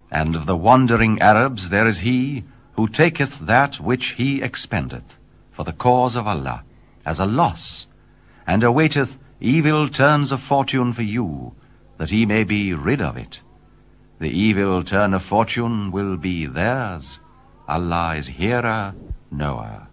And of the wandering Arabs there is he who taketh that which he expendeth for the cause of Allah as a loss, and awaiteth evil turns of fortune for you, that he may be rid of it. The evil turn of fortune will be theirs. Allah is hearer, knower.